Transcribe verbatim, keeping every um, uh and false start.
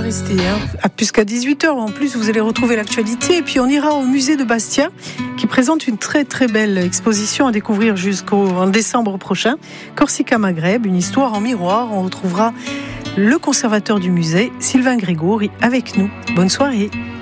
rester, hein, à plus qu'à dix-huit heures. En plus, vous allez retrouver l'actualité. Et puis, on ira au musée de Bastia, qui présente une très très belle exposition à découvrir jusqu'en décembre prochain. Corsica Maghreb, une histoire en miroir. On retrouvera le conservateur du musée, Sylvain Grégory, avec nous. Bonne soirée.